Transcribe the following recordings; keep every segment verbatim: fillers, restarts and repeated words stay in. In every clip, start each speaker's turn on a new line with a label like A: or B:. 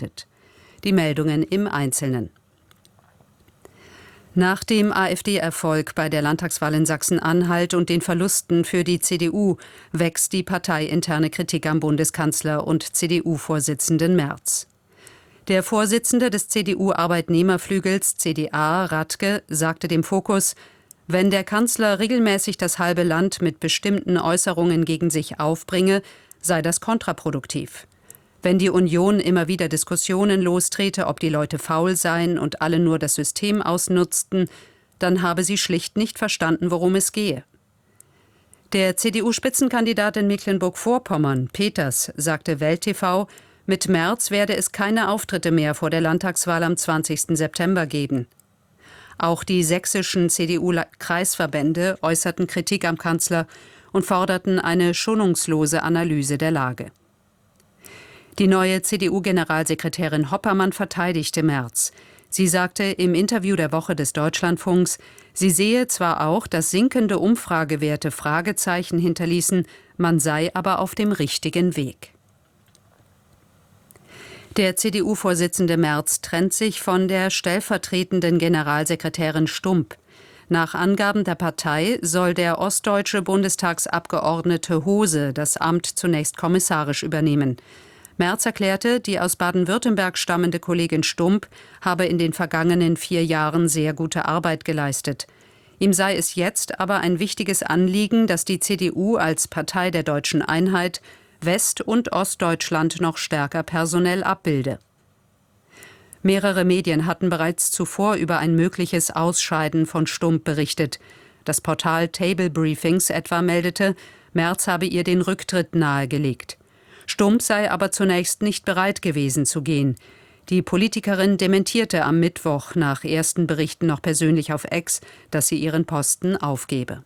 A: Die Meldungen im Einzelnen. Nach dem AfD-Erfolg bei der Landtagswahl in Sachsen-Anhalt und den Verlusten für die C D U wächst die parteiinterne Kritik am Bundeskanzler und C D U-Vorsitzenden Merz. Der Vorsitzende des C D U-Arbeitnehmerflügels C D A, Radke, sagte dem Fokus: Wenn der Kanzler regelmäßig das halbe Land mit bestimmten Äußerungen gegen sich aufbringe, sei das kontraproduktiv. Wenn die Union immer wieder Diskussionen lostrete, ob die Leute faul seien und alle nur das System ausnutzten, dann habe sie schlicht nicht verstanden, worum es gehe. Der C D U-Spitzenkandidat in Mecklenburg-Vorpommern, Peters, sagte Welt T V, mit Merz werde es keine Auftritte mehr vor der Landtagswahl am zwanzigsten September geben. Auch die sächsischen C D U-Kreisverbände äußerten Kritik am Kanzler und forderten eine schonungslose Analyse der Lage. Die neue C D U-Generalsekretärin Hoppermann verteidigte Merz. Sie sagte im Interview der Woche des Deutschlandfunks, sie sehe zwar auch, dass sinkende Umfragewerte Fragezeichen hinterließen, man sei aber auf dem richtigen Weg. Der C D U-Vorsitzende Merz trennt sich von der stellvertretenden Generalsekretärin Stump. Nach Angaben der Partei soll der ostdeutsche Bundestagsabgeordnete Hose das Amt zunächst kommissarisch übernehmen. Merz erklärte, die aus Baden-Württemberg stammende Kollegin Stump habe in den vergangenen vier Jahren sehr gute Arbeit geleistet. Ihm sei es jetzt aber ein wichtiges Anliegen, dass die C D U als Partei der deutschen Einheit West- und Ostdeutschland noch stärker personell abbilde. Mehrere Medien hatten bereits zuvor über ein mögliches Ausscheiden von Stump berichtet. Das Portal Table Briefings etwa meldete, Merz habe ihr den Rücktritt nahegelegt. Stump sei aber zunächst nicht bereit gewesen zu gehen. Die Politikerin dementierte am Mittwoch nach ersten Berichten noch persönlich auf X, dass sie ihren Posten aufgebe.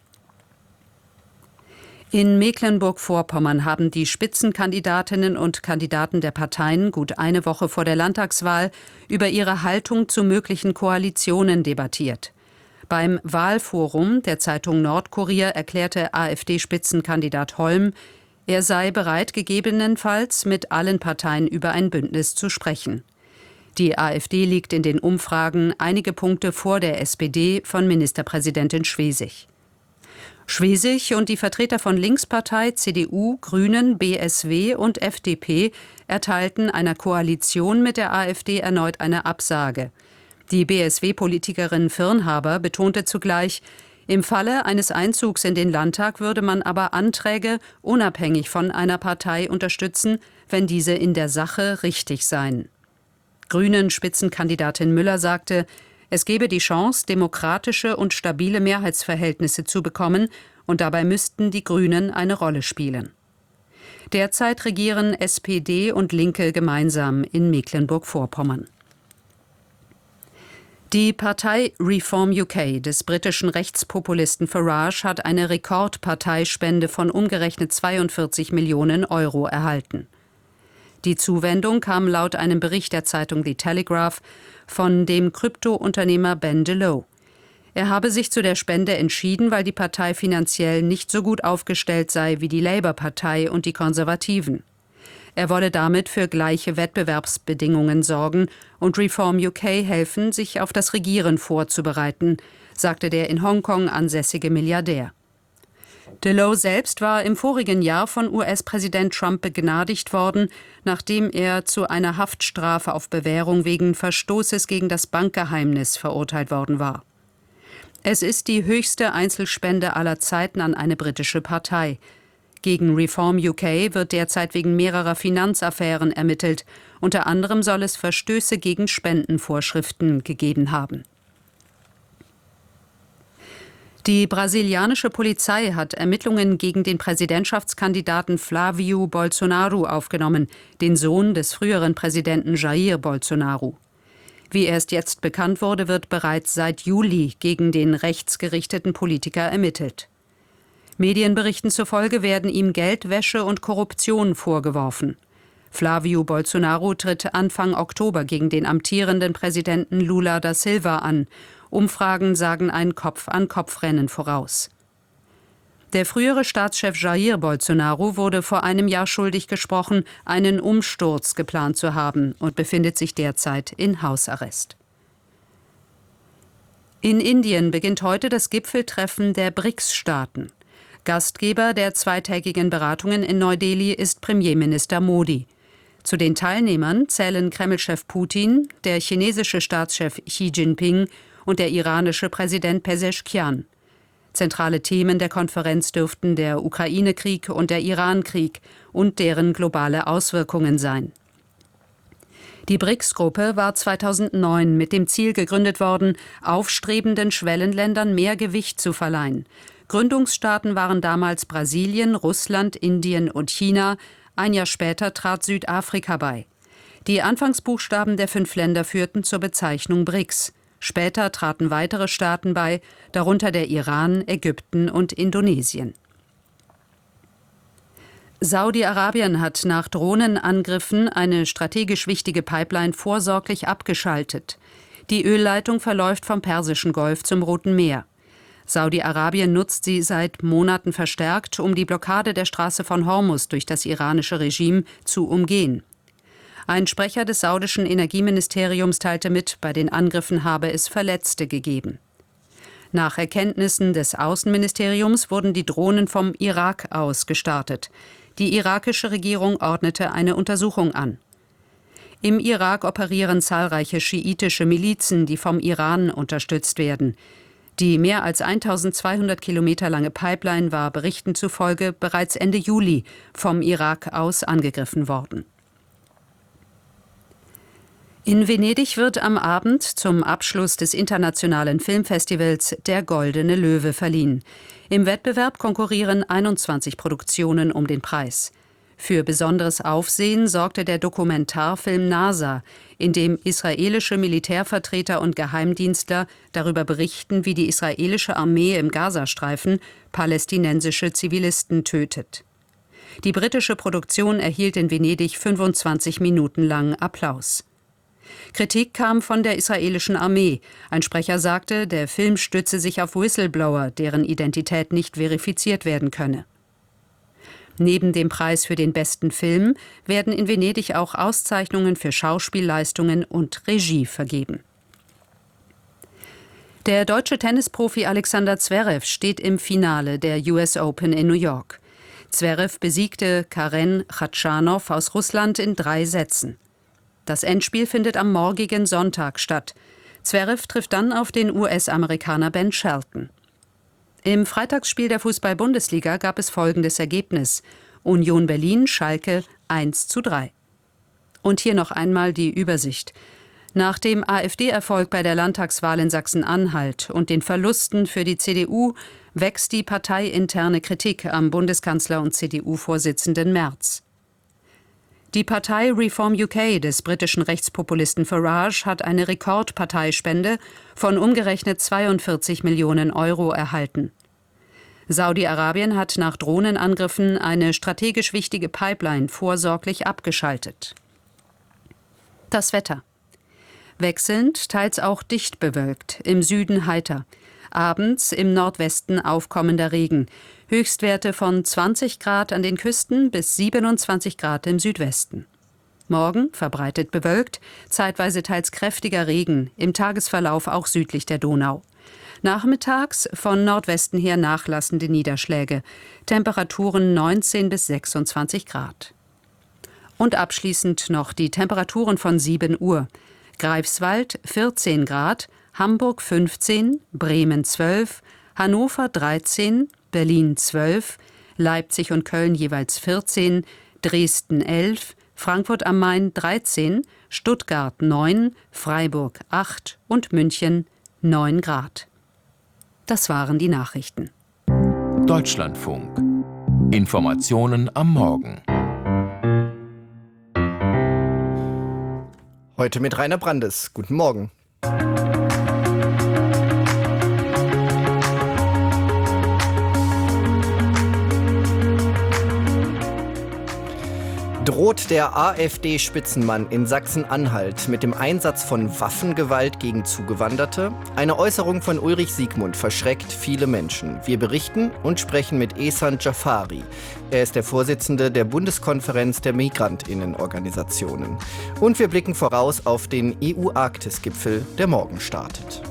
A: In Mecklenburg-Vorpommern haben die Spitzenkandidatinnen und Kandidaten der Parteien gut eine Woche vor der Landtagswahl über ihre Haltung zu möglichen Koalitionen debattiert. Beim Wahlforum der Zeitung Nordkurier erklärte AfD-Spitzenkandidat Holm, er sei bereit, gegebenenfalls mit allen Parteien über ein Bündnis zu sprechen. Die AfD liegt in den Umfragen einige Punkte vor der S P D von Ministerpräsidentin Schwesig. Schwesig und die Vertreter von Linkspartei, C D U, Grünen, B S W und F D P erteilten einer Koalition mit der AfD erneut eine Absage. Die B S W-Politikerin Firnhaber betonte zugleich, im Falle eines Einzugs in den Landtag würde man aber Anträge unabhängig von einer Partei unterstützen, wenn diese in der Sache richtig seien. Grünen-Spitzenkandidatin Müller sagte, es gebe die Chance, demokratische und stabile Mehrheitsverhältnisse zu bekommen, und dabei müssten die Grünen eine Rolle spielen. Derzeit regieren S P D und Linke gemeinsam in Mecklenburg-Vorpommern. Die Partei Reform U K des britischen Rechtspopulisten Farage hat eine Rekordparteispende von umgerechnet zweiundvierzig Millionen Euro erhalten. Die Zuwendung kam laut einem Bericht der Zeitung The Telegraph von dem Krypto-Unternehmer Ben DeLow. Er habe sich zu der Spende entschieden, weil die Partei finanziell nicht so gut aufgestellt sei wie die Labour-Partei und die Konservativen. Er wolle damit für gleiche Wettbewerbsbedingungen sorgen und Reform U K helfen, sich auf das Regieren vorzubereiten, sagte der in Hongkong ansässige Milliardär. DeLow selbst war im vorigen Jahr von U S-Präsident Trump begnadigt worden, nachdem er zu einer Haftstrafe auf Bewährung wegen Verstoßes gegen das Bankgeheimnis verurteilt worden war. Es ist die höchste Einzelspende aller Zeiten an eine britische Partei. Gegen Reform U K wird derzeit wegen mehrerer Finanzaffären ermittelt. Unter anderem soll es Verstöße gegen Spendenvorschriften gegeben haben. Die brasilianische Polizei hat Ermittlungen gegen den Präsidentschaftskandidaten Flávio Bolsonaro aufgenommen, den Sohn des früheren Präsidenten Jair Bolsonaro. Wie erst jetzt bekannt wurde, wird bereits seit Juli gegen den rechtsgerichteten Politiker ermittelt. Medienberichten zufolge werden ihm Geldwäsche und Korruption vorgeworfen. Flávio Bolsonaro tritt Anfang Oktober gegen den amtierenden Präsidenten Lula da Silva an. Umfragen sagen ein Kopf-an-Kopf-Rennen voraus. Der frühere Staatschef Jair Bolsonaro wurde vor einem Jahr schuldig gesprochen, einen Umsturz geplant zu haben und befindet sich derzeit in Hausarrest. In Indien beginnt heute das Gipfeltreffen der B R I C S-Staaten. Gastgeber der zweitägigen Beratungen in Neu-Delhi ist Premierminister Modi. Zu den Teilnehmern zählen Kreml-Chef Putin, der chinesische Staatschef Xi Jinping und der iranische Präsident Pezeshkian. Zentrale Themen der Konferenz dürften der Ukraine-Krieg und der Iran-Krieg und deren globale Auswirkungen sein. Die B R I C S-Gruppe war zweitausendneun mit dem Ziel gegründet worden, aufstrebenden Schwellenländern mehr Gewicht zu verleihen. Gründungsstaaten waren damals Brasilien, Russland, Indien und China. Ein Jahr später trat Südafrika bei. Die Anfangsbuchstaben der fünf Länder führten zur Bezeichnung B R I C S. Später traten weitere Staaten bei, darunter der Iran, Ägypten und Indonesien. Saudi-Arabien hat nach Drohnenangriffen eine strategisch wichtige Pipeline vorsorglich abgeschaltet. Die Ölleitung verläuft vom Persischen Golf zum Roten Meer. Saudi-Arabien nutzt sie seit Monaten verstärkt, um die Blockade der Straße von Hormuz durch das iranische Regime zu umgehen. Ein Sprecher des saudischen Energieministeriums teilte mit, bei den Angriffen habe es Verletzte gegeben. Nach Erkenntnissen des Außenministeriums wurden die Drohnen vom Irak aus gestartet. Die irakische Regierung ordnete eine Untersuchung an. Im Irak operieren zahlreiche schiitische Milizen, die vom Iran unterstützt werden. Die mehr als eintausendzweihundert Kilometer lange Pipeline war Berichten zufolge bereits Ende Juli vom Irak aus angegriffen worden. In Venedig wird am Abend zum Abschluss des internationalen Filmfestivals der Goldene Löwe verliehen. Im Wettbewerb konkurrieren einundzwanzig Produktionen um den Preis. Für besonderes Aufsehen sorgte der Dokumentarfilm NASA, in dem israelische Militärvertreter und Geheimdienstler darüber berichten, wie die israelische Armee im Gazastreifen palästinensische Zivilisten tötet. Die britische Produktion erhielt in Venedig fünfundzwanzig Minuten lang Applaus. Kritik kam von der israelischen Armee. Ein Sprecher sagte, der Film stütze sich auf Whistleblower, deren Identität nicht verifiziert werden könne. Neben dem Preis für den besten Film werden in Venedig auch Auszeichnungen für Schauspielleistungen und Regie vergeben. Der deutsche Tennisprofi Alexander Zverev steht im Finale der U S Open in New York. Zverev besiegte Karen Khachanov aus Russland in drei Sätzen. Das Endspiel findet am morgigen Sonntag statt. Zverev trifft dann auf den U S-Amerikaner Ben Shelton. Im Freitagsspiel der Fußball-Bundesliga gab es folgendes Ergebnis: Union Berlin, Schalke eins zu drei. Und hier noch einmal die Übersicht. Nach dem AfD-Erfolg bei der Landtagswahl in Sachsen-Anhalt und den Verlusten für die C D U wächst die parteiinterne Kritik am Bundeskanzler und C D U-Vorsitzenden Merz. Die Partei Reform U K des britischen Rechtspopulisten Farage hat eine Rekordparteispende von umgerechnet zweiundvierzig Millionen Euro erhalten. Saudi-Arabien hat nach Drohnenangriffen eine strategisch wichtige Pipeline vorsorglich abgeschaltet. Das Wetter. Wechselnd, teils auch dicht bewölkt, im Süden heiter. Abends im Nordwesten aufkommender Regen. Höchstwerte von zwanzig Grad an den Küsten bis siebenundzwanzig Grad im Südwesten. Morgen verbreitet bewölkt, zeitweise teils kräftiger Regen, im Tagesverlauf auch südlich der Donau. Nachmittags von Nordwesten her nachlassende Niederschläge. Temperaturen neunzehn bis sechsundzwanzig Grad. Und abschließend noch die Temperaturen von sieben Uhr. Greifswald vierzehn Grad, Hamburg fünfzehn, Bremen zwölf, Hannover dreizehn, Berlin zwölf, Leipzig und Köln jeweils vierzehn, Dresden elf, Frankfurt am Main dreizehn, Stuttgart neun, Freiburg acht und München neun Grad. Das waren die Nachrichten.
B: Deutschlandfunk. Informationen am Morgen.
C: Heute mit Rainer Brandes. Guten Morgen. Droht der AfD-Spitzenmann in Sachsen-Anhalt mit dem Einsatz von Waffengewalt gegen Zugewanderte? Eine Äußerung von Ulrich Siegmund verschreckt viele Menschen. Wir berichten und sprechen mit Ehsan Jafari. Er ist der Vorsitzende der Bundeskonferenz der Migrantinnenorganisationen. Und wir blicken voraus auf den E U-Arktis-Gipfel, der morgen startet.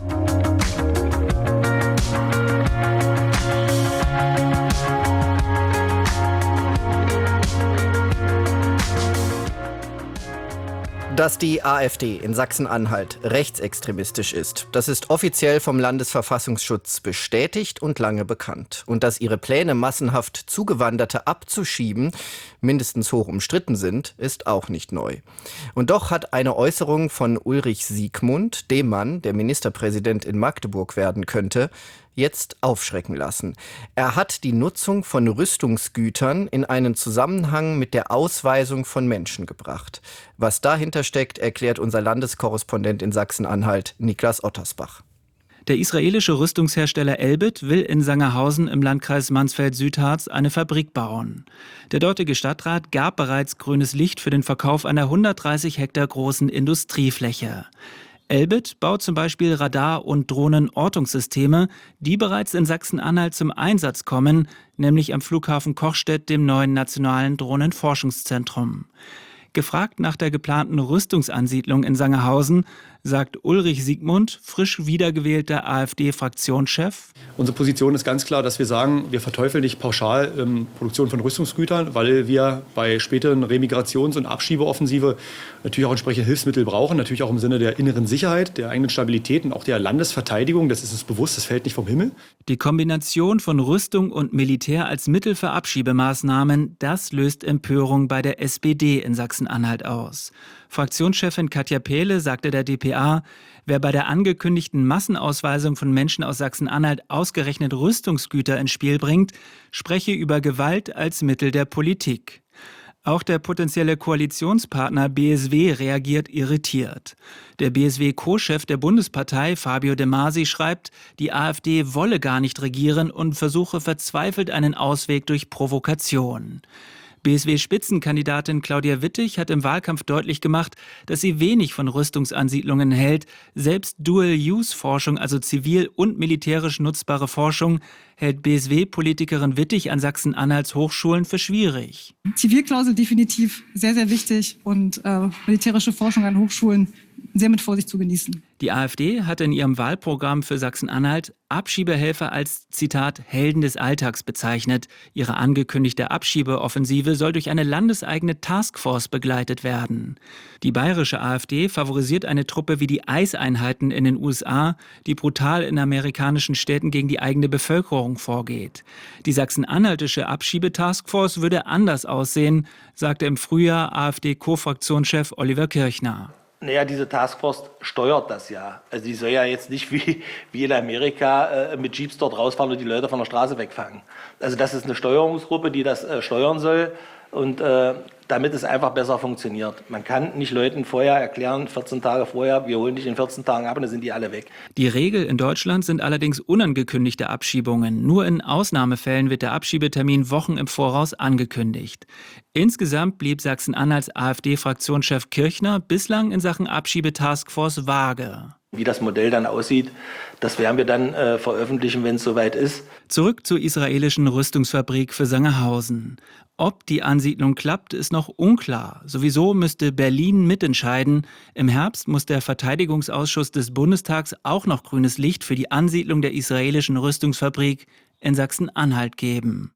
C: Dass die AfD in Sachsen-Anhalt rechtsextremistisch ist, das ist offiziell vom Landesverfassungsschutz bestätigt und lange bekannt. Und dass ihre Pläne, massenhaft Zugewanderte abzuschieben, mindestens hoch umstritten sind, ist auch nicht neu. Und doch hat eine Äußerung von Ulrich Siegmund, dem Mann, der Ministerpräsident in Magdeburg werden könnte, jetzt aufschrecken lassen. Er hat die Nutzung von Rüstungsgütern in einen Zusammenhang mit der Ausweisung von Menschen gebracht. Was dahinter steckt, erklärt unser Landeskorrespondent in Sachsen-Anhalt, Niklas Ottersbach.
D: Der israelische Rüstungshersteller Elbit will in Sangerhausen im Landkreis Mansfeld-Südharz eine Fabrik bauen. Der dortige Stadtrat gab bereits grünes Licht für den Verkauf einer hundertdreißig Hektar großen Industriefläche. Elbit baut zum Beispiel Radar- und Drohnenortungssysteme, die bereits in Sachsen-Anhalt zum Einsatz kommen, nämlich am Flughafen Kochstedt, dem neuen nationalen Drohnenforschungszentrum. Gefragt nach der geplanten Rüstungsansiedlung in Sangerhausen, sagt Ulrich Siegmund, frisch wiedergewählter AfD-Fraktionschef:
E: Unsere Position ist ganz klar, dass wir sagen, wir verteufeln nicht pauschal ähm, Produktion von Rüstungsgütern, weil wir bei späteren Remigrations- und Abschiebeoffensive natürlich auch entsprechende Hilfsmittel brauchen, natürlich auch im Sinne der inneren Sicherheit, der eigenen Stabilität und auch der Landesverteidigung. Das ist uns bewusst, das fällt nicht vom Himmel.
D: Die Kombination von Rüstung und Militär als Mittel für Abschiebemaßnahmen, das löst Empörung bei der S P D in Sachsen-Anhalt aus. Fraktionschefin Katja Pehle sagte der D P A, wer bei der angekündigten Massenausweisung von Menschen aus Sachsen-Anhalt ausgerechnet Rüstungsgüter ins Spiel bringt, spreche über Gewalt als Mittel der Politik. Auch der potenzielle Koalitionspartner B S W reagiert irritiert. Der B S W-Co-Chef der Bundespartei, Fabio De Masi, schreibt, die AfD wolle gar nicht regieren und versuche verzweifelt einen Ausweg durch Provokation. B S W-Spitzenkandidatin Claudia Wittig hat im Wahlkampf deutlich gemacht, dass sie wenig von Rüstungsansiedlungen hält. Selbst Dual-Use-Forschung, also zivil und militärisch nutzbare Forschung, hält B S W-Politikerin Wittig an Sachsen-Anhalts Hochschulen für schwierig.
F: Zivilklausel definitiv sehr, sehr wichtig und äh, militärische Forschung an Hochschulen sehr mit Vorsicht zu genießen.
D: Die AfD hat in ihrem Wahlprogramm für Sachsen-Anhalt Abschiebehelfer als, Zitat, Helden des Alltags bezeichnet. Ihre angekündigte Abschiebeoffensive soll durch eine landeseigene Taskforce begleitet werden. Die bayerische AfD favorisiert eine Truppe wie die I C E-Einheiten in den U S A, die brutal in amerikanischen Städten gegen die eigene Bevölkerung vorgeht. Die sachsen-anhaltische Abschiebetaskforce würde anders aussehen, sagte im Frühjahr AfD-Co-Fraktionschef Oliver Kirchner.
G: Naja, diese Taskforce steuert das ja. Also die soll ja jetzt nicht wie, wie in Amerika äh, mit Jeeps dort rausfahren und die Leute von der Straße wegfangen. Also das ist eine Steuerungsgruppe, die das äh, steuern soll und äh, damit es einfach besser funktioniert. Man kann nicht Leuten vorher erklären, vierzehn Tage vorher, wir holen dich in vierzehn Tagen ab und dann sind die alle weg.
D: Die Regel in Deutschland sind allerdings unangekündigte Abschiebungen. Nur in Ausnahmefällen wird der Abschiebetermin Wochen im Voraus angekündigt. Insgesamt blieb Sachsen-Anhalts AfD-Fraktionschef Kirchner bislang in Sachen Abschiebetaskforce vage.
G: Wie das Modell dann aussieht, das werden wir dann äh, veröffentlichen, wenn es soweit ist.
D: Zurück zur israelischen Rüstungsfabrik für Sangerhausen. Ob die Ansiedlung klappt, ist noch unklar. Sowieso müsste Berlin mitentscheiden. Im Herbst muss der Verteidigungsausschuss des Bundestags auch noch grünes Licht für die Ansiedlung der israelischen Rüstungsfabrik in Sachsen-Anhalt geben.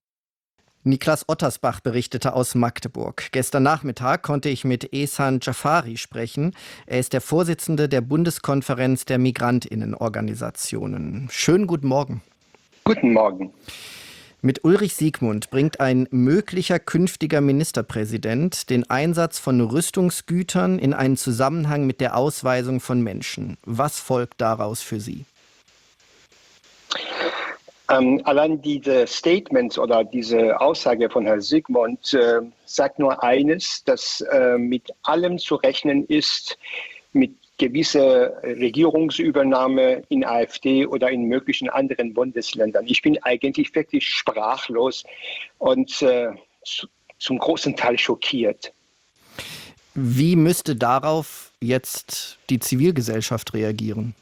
C: Niklas Ottersbach berichtete aus Magdeburg. Gestern Nachmittag konnte ich mit Ehsan Jafari sprechen. Er ist der Vorsitzende der Bundeskonferenz der Migrantinnenorganisationen. Schönen guten Morgen.
H: Guten Morgen.
C: Mit Ulrich Siegmund bringt ein möglicher künftiger Ministerpräsident den Einsatz von Rüstungsgütern in einen Zusammenhang mit der Ausweisung von Menschen. Was folgt daraus für Sie?
H: Ähm, allein diese Statements oder diese Aussage von Herrn Siegmund äh, sagt nur eines, dass äh, mit allem zu rechnen ist, mit gewisse Regierungsübernahme in AfD oder in möglichen anderen Bundesländern. Ich bin eigentlich wirklich sprachlos und äh, zum großen Teil schockiert.
C: Wie müsste darauf jetzt die Zivilgesellschaft reagieren?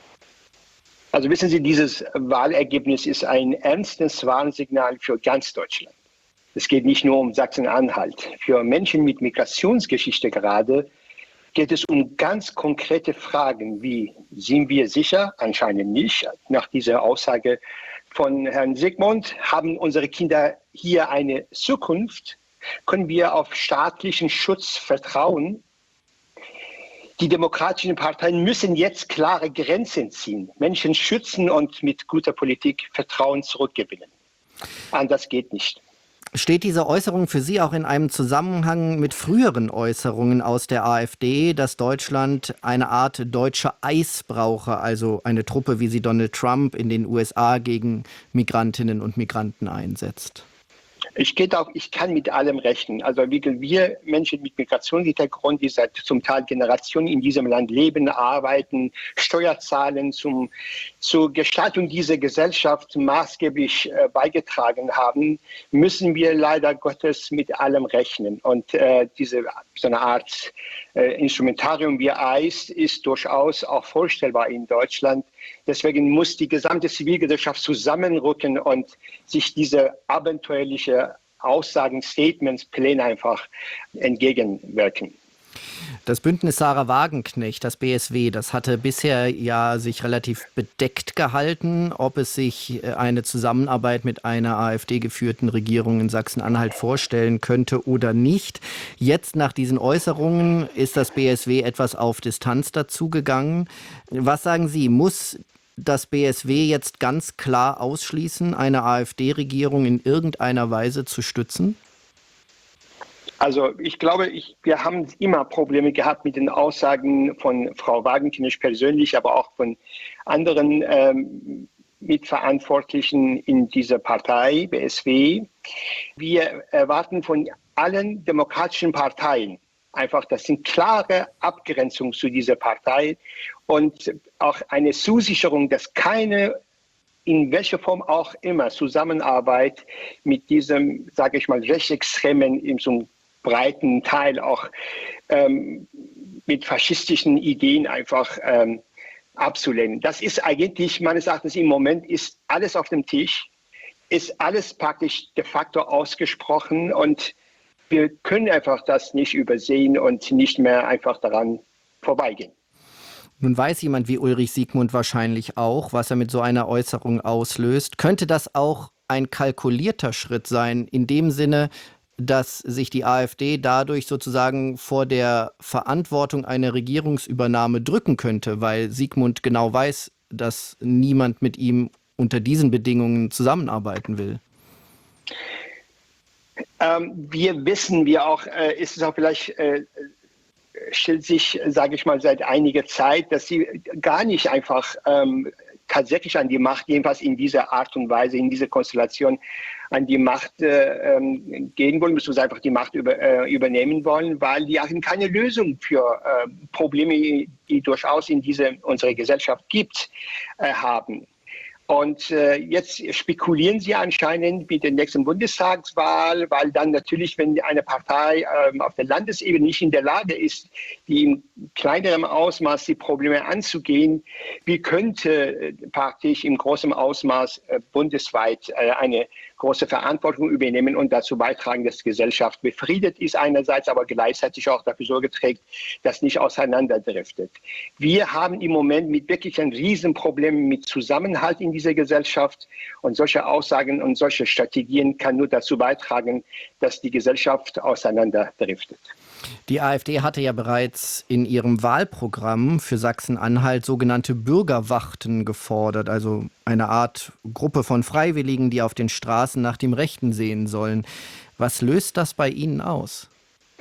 H: Also wissen Sie, dieses Wahlergebnis ist ein ernstes Warnsignal für ganz Deutschland. Es geht nicht nur um Sachsen-Anhalt. Für Menschen mit Migrationsgeschichte gerade geht es um ganz konkrete Fragen wie, sind wir sicher? Anscheinend nicht. Nach dieser Aussage von Herrn Sigmund, haben unsere Kinder hier eine Zukunft? Können wir auf staatlichen Schutz vertrauen? Die demokratischen Parteien müssen jetzt klare Grenzen ziehen, Menschen schützen und mit guter Politik Vertrauen zurückgewinnen. Anders geht nicht.
C: Steht diese Äußerung für Sie auch in einem Zusammenhang mit früheren Äußerungen aus der AfD, dass Deutschland eine Art deutsche Eis brauche, also eine Truppe, wie sie Donald Trump in den U S A gegen Migrantinnen und Migranten einsetzt?
H: Ich, geht auch, ich kann mit allem rechnen. Also wir Menschen mit Migrationshintergrund, die seit zum Teil Generationen in diesem Land leben, arbeiten, Steuer zahlen, zum, zur Gestaltung dieser Gesellschaft maßgeblich äh, beigetragen haben, müssen wir leider Gottes mit allem rechnen. Und äh, diese so eine Art äh, Instrumentarium wie Eis ist durchaus auch vorstellbar in Deutschland. Deswegen muss die gesamte Zivilgesellschaft zusammenrücken und sich diese abenteuerliche Aussagen, Statements, Pläne einfach entgegenwirken.
C: Das Bündnis Sarah Wagenknecht, das B S W, das hatte bisher ja sich relativ bedeckt gehalten, ob es sich eine Zusammenarbeit mit einer AfD-geführten Regierung in Sachsen-Anhalt vorstellen könnte oder nicht. Jetzt nach diesen Äußerungen ist das B S W etwas auf Distanz dazugegangen. Was sagen Sie, muss das B S W jetzt ganz klar ausschließen, eine AfD-Regierung in irgendeiner Weise zu stützen?
H: Also ich glaube, ich, wir haben immer Probleme gehabt mit den Aussagen von Frau Wagenknecht persönlich, aber auch von anderen ähm, Mitverantwortlichen in dieser Partei, B S W. Wir erwarten von allen demokratischen Parteien einfach, das sind klare Abgrenzungen zu dieser Partei und auch eine Zusicherung, dass keine, in welcher Form auch immer, Zusammenarbeit mit diesem, sage ich mal, rechtsextremen, in so einem breiten Teil auch ähm, mit faschistischen Ideen einfach ähm, abzulehnen. Das ist eigentlich, meines Erachtens im Moment, ist alles auf dem Tisch, ist alles praktisch de facto ausgesprochen und wir können einfach das nicht übersehen und nicht mehr einfach daran vorbeigehen.
C: Nun weiß jemand wie Ulrich Siegmund wahrscheinlich auch, was er mit so einer Äußerung auslöst. Könnte das auch ein kalkulierter Schritt sein, in dem Sinne, dass sich die AfD dadurch sozusagen vor der Verantwortung einer Regierungsübernahme drücken könnte, weil Siegmund genau weiß, dass niemand mit ihm unter diesen Bedingungen zusammenarbeiten will?
H: Ähm, wir wissen, wir auch, äh, ist es auch vielleicht, äh, stellt sich, sage ich mal, seit einiger Zeit, dass sie gar nicht einfach ähm, tatsächlich an die Macht, jedenfalls in dieser Art und Weise, in dieser Konstellation, an die Macht äh, ähm, gehen wollen, beziehungsweise einfach die Macht über, äh, übernehmen wollen, weil die auch keine Lösung für äh, Probleme, die durchaus in diese, unserer Gesellschaft gibt, äh, haben. Und äh, jetzt spekulieren sie anscheinend mit der nächsten Bundestagswahl, weil dann natürlich, wenn eine Partei ähm, auf der Landesebene nicht in der Lage ist, die in kleinerem Ausmaß die Probleme anzugehen, wie könnte äh, praktisch im großen Ausmaß äh, bundesweit äh, eine große Verantwortung übernehmen und dazu beitragen, dass die Gesellschaft befriedet ist einerseits, aber gleichzeitig auch dafür Sorge trägt, dass nicht auseinanderdriftet. Wir haben im Moment mit wirklich ein Riesenproblem mit Zusammenhalt in dieser Gesellschaft und solche Aussagen und solche Strategien kann nur dazu beitragen, dass die Gesellschaft auseinanderdriftet.
C: Die AfD hatte ja bereits in ihrem Wahlprogramm für Sachsen-Anhalt sogenannte Bürgerwachten gefordert, also eine Art Gruppe von Freiwilligen, die auf den Straßen nach dem Rechten sehen sollen. Was löst das bei Ihnen aus?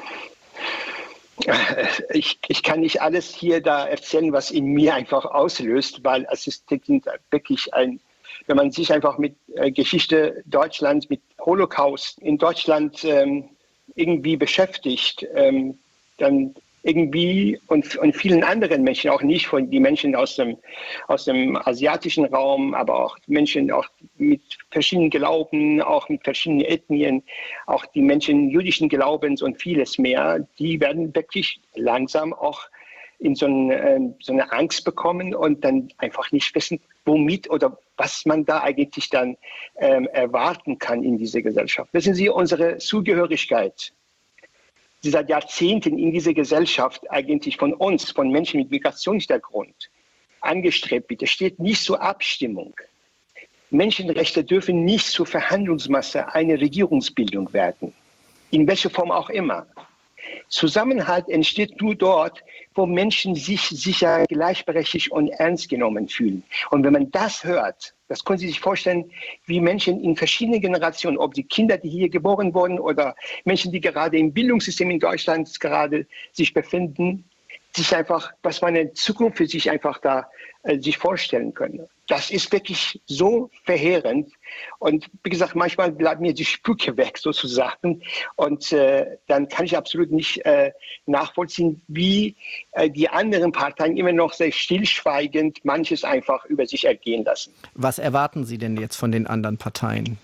H: Ich, ich kann nicht alles hier da erzählen, was in mir einfach auslöst, weil es ist wirklich ein, wenn man sich einfach mit äh, Geschichte Deutschlands, mit Holocaust in Deutschland ähm, irgendwie beschäftigt, ähm, dann irgendwie und, und vielen anderen Menschen, auch nicht von die Menschen aus dem, aus dem asiatischen Raum, aber auch Menschen auch mit verschiedenen Glauben, auch mit verschiedenen Ethnien, auch die Menschen jüdischen Glaubens und vieles mehr, die werden wirklich langsam auch in so eine, so eine Angst bekommen und dann einfach nicht wissen, womit oder was man da eigentlich dann ähm, erwarten kann in dieser Gesellschaft. Wissen Sie, unsere Zugehörigkeit, die seit Jahrzehnten in dieser Gesellschaft eigentlich von uns, von Menschen mit Migrationshintergrund angestrebt wird, es steht nicht zur Abstimmung. Menschenrechte dürfen nicht zur Verhandlungsmasse einer Regierungsbildung werden, in welcher Form auch immer. Zusammenhalt entsteht nur dort, wo Menschen sich sicher, gleichberechtigt und ernst genommen fühlen. Und wenn man das hört, das können Sie sich vorstellen, wie Menschen in verschiedenen Generationen, ob die Kinder, die hier geboren wurden oder Menschen, die gerade im Bildungssystem in Deutschland gerade sich befinden, sich einfach, was man in Zukunft für sich einfach da äh, sich vorstellen können. Das ist wirklich so verheerend. Und wie gesagt, manchmal bleibt mir die Spucke weg sozusagen. Und äh, dann kann ich absolut nicht äh, nachvollziehen, wie äh, die anderen Parteien immer noch sehr stillschweigend manches einfach über sich ergehen lassen.
C: Was erwarten Sie denn jetzt von den anderen Parteien?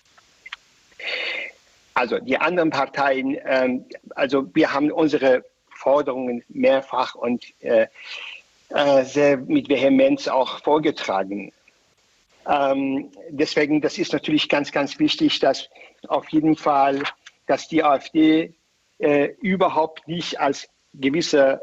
H: Also die anderen Parteien, ähm, also wir haben unsere Forderungen mehrfach und äh, äh, sehr mit Vehemenz auch vorgetragen. Ähm, deswegen, das ist natürlich ganz, ganz wichtig, dass auf jeden Fall, dass die AfD äh, überhaupt nicht als gewisser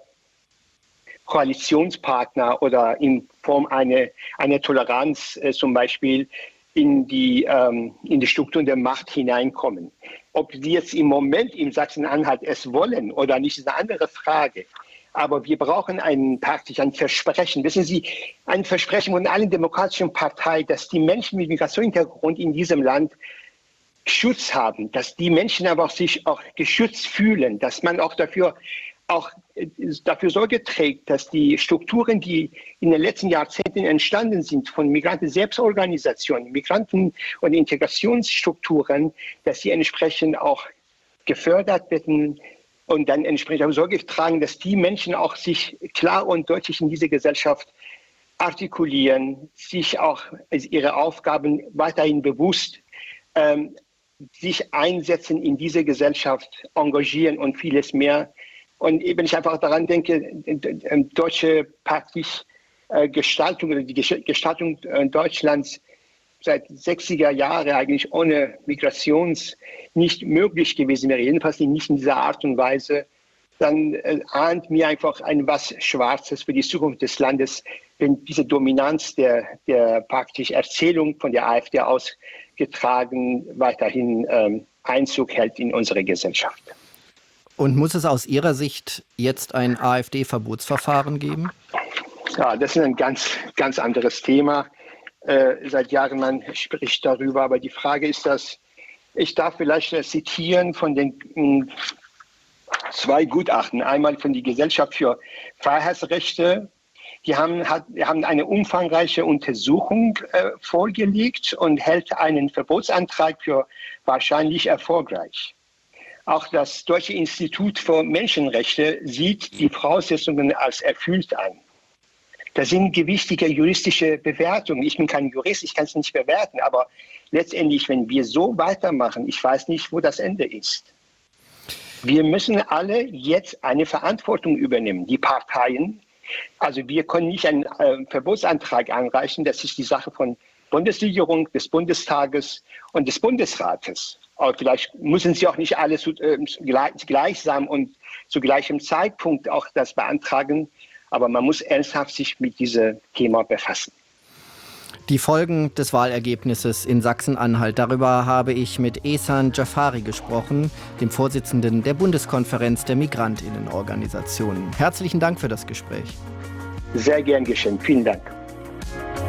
H: Koalitionspartner oder in Form einer eine Toleranz äh, zum Beispiel in die, ähm, in die Strukturen der Macht hineinkommen. Ob sie jetzt im Moment in Sachsen-Anhalt es wollen oder nicht, ist eine andere Frage. Aber wir brauchen ein, praktisch ein Versprechen. Wissen Sie, ein Versprechen von allen demokratischen Parteien, dass die Menschen mit Migrationshintergrund in diesem Land Schutz haben, dass die Menschen aber auch sich auch geschützt fühlen, dass man auch dafür auch dafür Sorge trägt, dass die Strukturen, die in den letzten Jahrzehnten entstanden sind von Migranten-Selbstorganisationen, Migranten- und Integrationsstrukturen, dass sie entsprechend auch gefördert werden und dann entsprechend auch Sorge tragen, dass die Menschen auch sich klar und deutlich in dieser Gesellschaft artikulieren, sich auch ihre Aufgaben weiterhin bewusst ähm, sich einsetzen in dieser Gesellschaft, engagieren und vieles mehr. Und wenn ich einfach daran denke, deutsche praktisch äh, Gestaltung oder die Gestaltung äh, Deutschlands seit sechziger Jahren eigentlich ohne Migrations nicht möglich gewesen wäre, jedenfalls nicht in dieser Art und Weise, dann äh, ahnt mir einfach ein was Schwarzes für die Zukunft des Landes, wenn diese Dominanz der, der praktisch Erzählung von der AfD ausgetragen weiterhin ähm, Einzug hält in unsere Gesellschaft.
C: Und muss es aus Ihrer Sicht jetzt ein AfD-Verbotsverfahren geben?
H: Ja, das ist ein ganz, ganz anderes Thema. Äh, seit Jahren man spricht darüber, aber die Frage ist, dass ich darf vielleicht äh, zitieren von den mh, zwei Gutachten. Einmal von der Gesellschaft für Freiheitsrechte. Die haben, hat, die haben eine umfangreiche Untersuchung äh, vorgelegt und hält einen Verbotsantrag für wahrscheinlich erfolgreich. Auch das Deutsche Institut für Menschenrechte sieht die Voraussetzungen als erfüllt an. Das sind gewichtige juristische Bewertungen. Ich bin kein Jurist, ich kann es nicht bewerten, aber letztendlich, wenn wir so weitermachen, ich weiß nicht, wo das Ende ist. Wir müssen alle jetzt eine Verantwortung übernehmen, die Parteien. Also wir können nicht einen äh, Verbotsantrag einreichen, das ist die Sache von Bundesregierung, des Bundestages und des Bundesrates. Aber vielleicht müssen sie auch nicht alle zu, äh, gleich, gleichsam und zu gleichem Zeitpunkt auch das beantragen. Aber man muss ernsthaft sich mit diesem Thema befassen.
C: Die Folgen des Wahlergebnisses in Sachsen-Anhalt, darüber habe ich mit Ehsan Jafari gesprochen, dem Vorsitzenden der Bundeskonferenz der Migrantinnenorganisationen. Herzlichen Dank für das Gespräch.
H: Sehr gern geschehen. Vielen Dank.